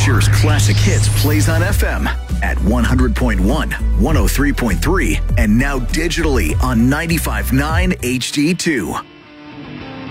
Frasier's Classic Hits plays on FM at 100.1, 103.3, and now digitally on 95.9 HD2.